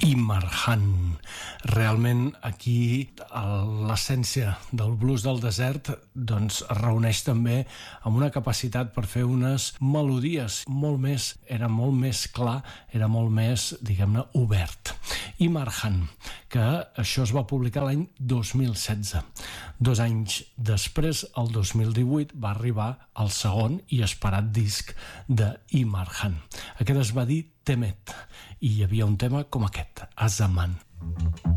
Imarhan. Realment aquí l'essència del blues del desert doncs es reuneix també amb una capacitat per fer unes melodies era molt més clar, era molt més, diguem-ne, obert. Imarhan, que això es va publicar l'any 2016. 2 anys després, el 2018, va arribar el segon i esperat disc de Imarhan. Aquest es va dir Temet, i hi havia un tema com aquest, Azaman.